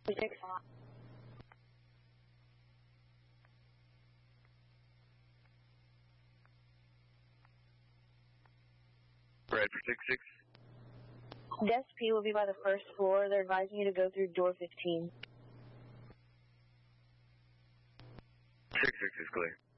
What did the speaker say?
6. Right for 6-6. Desk P will be by the first floor. They're advising you to go through door 15. 6-6 is clear.